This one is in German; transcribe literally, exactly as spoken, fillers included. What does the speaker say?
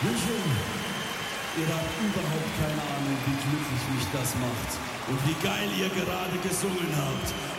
München, ihr habt überhaupt keine Ahnung, wie glücklich mich das macht und wie geil ihr gerade gesungen habt.